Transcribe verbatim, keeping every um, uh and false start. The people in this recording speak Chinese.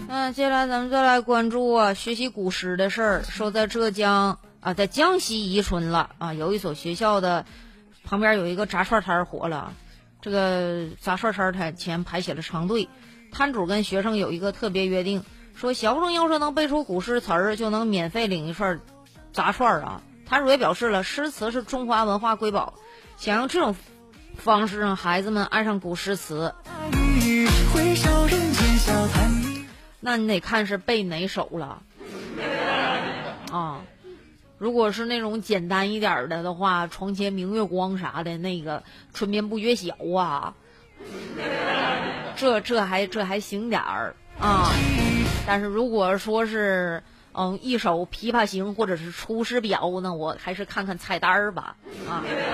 嗯，接下来咱们再来关注啊学习古诗的事儿。说在浙江啊，在江西宜春了啊，有一所学校的旁边有一个炸串摊火了。这个炸串摊台前排起了长队，摊主跟学生有一个特别约定，说小生要是能背出古诗词儿，就能免费领一串炸串啊。摊主也表示了，诗词是中华文化瑰宝，想用这种方式让孩子们爱上古诗词。那你得看是背哪首了啊。如果是那种简单一点的的话，床前明月光啥的，那个春眠不觉晓啊，这这还这还行点儿啊。但是如果说是嗯一首琵琶行或者是出师表，那我还是看看菜单儿吧啊。